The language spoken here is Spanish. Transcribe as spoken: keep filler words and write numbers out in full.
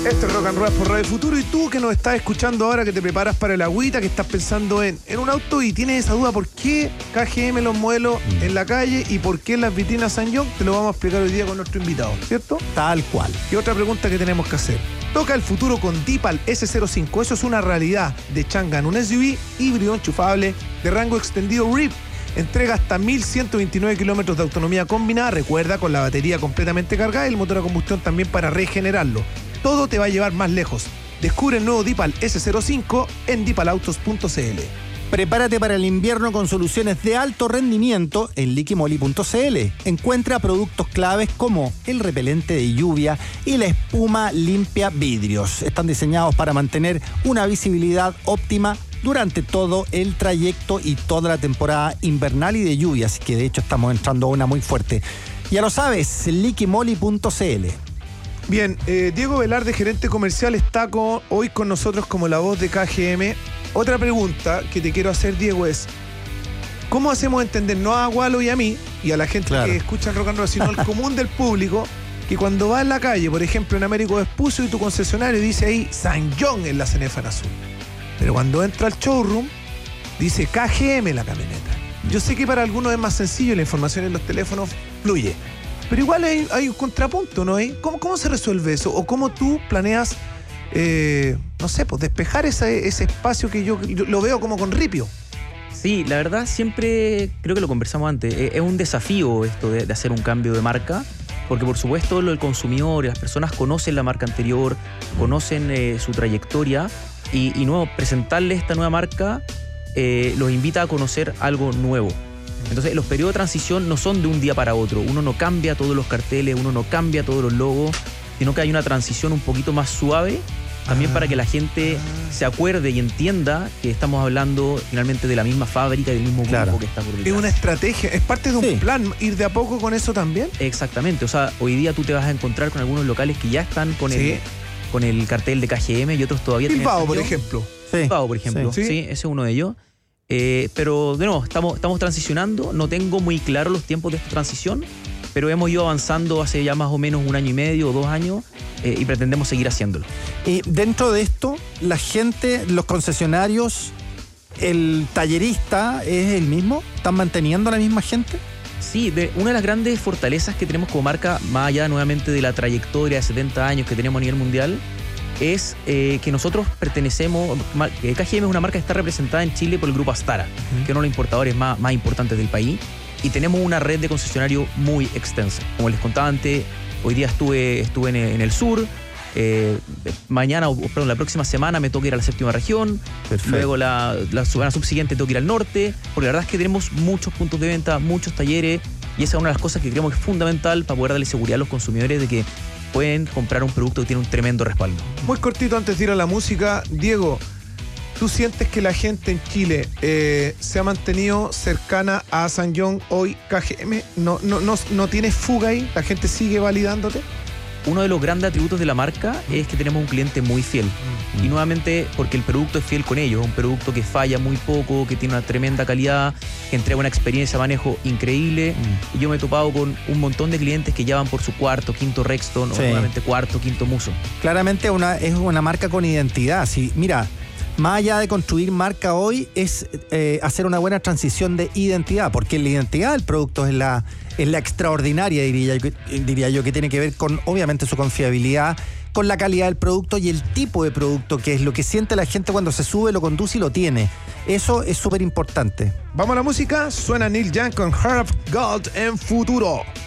Esto es Rock and Roll por Radio Futuro. Y tú que nos estás escuchando ahora, que te preparas para el agüita, que estás pensando en, en un auto y tienes esa duda, ¿por qué K G M los modelos mm. en la calle y por qué en las vitrinas San John? Te lo vamos a explicar hoy día con nuestro invitado, ¿cierto? Tal cual. Y otra pregunta que tenemos que hacer. Toca el futuro con Deepal ese cero cinco. Eso es una realidad de Changan, un S U V híbrido enchufable de rango extendido R I P. Entrega hasta mil ciento veintinueve kilómetros de autonomía combinada, recuerda, con la batería completamente cargada y el motor a combustión también para regenerarlo. Todo te va a llevar más lejos. Descubre el nuevo Deepal ese cero cinco en deepal autos punto c l. Prepárate para el invierno con soluciones de alto rendimiento en liquimoli punto c l. Encuentra productos claves como el repelente de lluvia y la espuma limpia vidrios. Están diseñados para mantener una visibilidad óptima durante todo el trayecto y toda la temporada invernal y de lluvia, así que de hecho estamos entrando a una muy fuerte. Ya lo sabes, liquimoli punto c l. Bien, eh, Diego Velarde, gerente comercial, está con, hoy con nosotros como la voz de K G M. Otra pregunta que te quiero hacer, Diego, es ¿cómo hacemos entender, no a Walo y a mí, y a la gente claro. que escucha en Rock and Roll, sino al común del público, que cuando va en la calle, por ejemplo, en Américo Vespucio y tu concesionario dice ahí San John en la cenefa en azul, pero cuando entra al showroom dice K G M la camioneta? Yo sé que para algunos es más sencillo, la información en los teléfonos fluye, pero igual hay, hay un contrapunto, ¿no? ¿Cómo, ¿Cómo se resuelve eso? ¿O cómo tú planeas, eh, no sé, pues despejar ese, ese espacio que yo, yo lo veo como con ripio? Sí, la verdad siempre, creo que lo conversamos antes, es un desafío esto de, de hacer un cambio de marca, porque por supuesto el consumidor y las personas conocen la marca anterior, conocen eh, su trayectoria, y, y nuevo, presentarle esta nueva marca eh, los invita a conocer algo nuevo. Entonces los periodos de transición no son de un día para otro, uno no cambia todos los carteles, uno no cambia todos los logos, sino que hay una transición un poquito más suave, también ah, para que la gente ah. se acuerde y entienda que estamos hablando finalmente de la misma fábrica y del mismo grupo claro. que está por detrás. Es una estrategia, es parte de un sí. plan, ir de a poco con eso también. Exactamente, o sea, hoy día tú te vas a encontrar con algunos locales que ya están con, sí. el, con el cartel de K G M y otros todavía tienen. Bilbao, por ejemplo. Sí. Bilbao, por ejemplo, sí. sí, sí ese es uno de ellos. Eh, pero de nuevo, estamos, estamos transicionando, no tengo muy claro los tiempos de esta transición, pero hemos ido avanzando hace ya más o menos un año y medio o dos años eh, y pretendemos seguir haciéndolo. Y dentro de esto, la gente, los concesionarios, el tallerista, ¿es el mismo? ¿Están manteniendo a la misma gente? Sí, de, una de las grandes fortalezas que tenemos como marca, más allá nuevamente de la trayectoria de setenta años que tenemos a nivel mundial, es eh, que nosotros pertenecemos, eh, K G M es una marca que está representada en Chile por el grupo Astara, uh-huh. que es uno de los importadores más, más importantes del país, y tenemos una red de concesionarios muy extensa. Como les contaba antes, hoy día estuve, estuve en, en el sur, eh, mañana, o perdón, la próxima semana me toca ir a la séptima región, perfecto. Luego la, la semana subsiguiente tengo que ir al norte, porque la verdad es que tenemos muchos puntos de venta, muchos talleres, y esa es una de las cosas que creemos que es fundamental para poder darle seguridad a los consumidores de que pueden comprar un producto que tiene un tremendo respaldo. Muy cortito antes de ir a la música, Diego, ¿tú sientes que la gente en Chile eh, se ha mantenido cercana a San John hoy? K G M no, no, no, no tiene fuga ahí, la gente sigue validándote. Uno de los grandes atributos de la marca es que tenemos un cliente muy fiel. Mm. Y nuevamente porque el producto es fiel con ellos, un producto que falla muy poco, que tiene una tremenda calidad, que entrega una experiencia de manejo increíble. Mm. Y yo me he topado con un montón de clientes que ya van por su cuarto, quinto Rexton, sí. o nuevamente cuarto, quinto Muso. Claramente una, es una marca con identidad. Sí, mira, más allá de construir marca hoy, es eh, hacer una buena transición de identidad, porque la identidad del producto es la, es la extraordinaria, diría yo, diría yo, que tiene que ver con, obviamente, su confiabilidad, con la calidad del producto y el tipo de producto, que es lo que siente la gente cuando se sube, lo conduce y lo tiene. Eso es súper importante. Vamos a la música, suena Neil Young con Heart of Gold en Futuro.